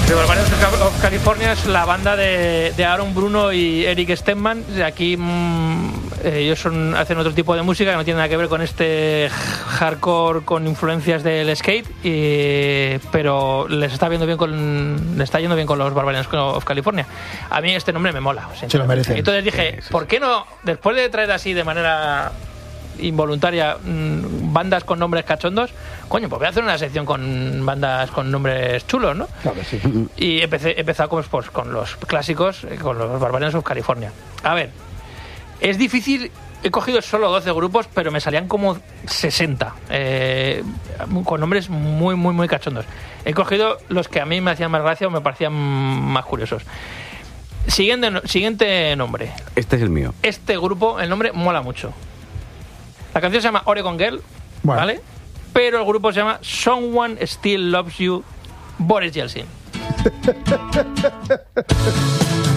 The Barbarians of California es la banda de Aaron Bruno y Eric Stemman. Aquí ellos hacen otro tipo de música que no tiene nada que ver con este hardcore con influencias del skate, pero les está yendo bien con los Barbarians of California. A mí este nombre me mola. Se lo merecen. Entonces dije, ¿por qué no, después de traer así de manera involuntaria bandas con nombres cachondos, coño, pues voy a hacer una sección con bandas con nombres chulos, ¿no? Claro que sí. Y he empezado con los clásicos, con los Barbarians of California. A ver, es difícil, he cogido solo 12 grupos, pero me salían como 60 con nombres muy, muy, muy cachondos. He cogido los que a mí me hacían más gracia o me parecían más curiosos. Siguiente nombre. Este es el mío. Este grupo, el nombre mola mucho. La canción se llama Oregon Girl, bueno, ¿vale? Pero el grupo se llama Someone Still Loves You, Boris Yeltsin.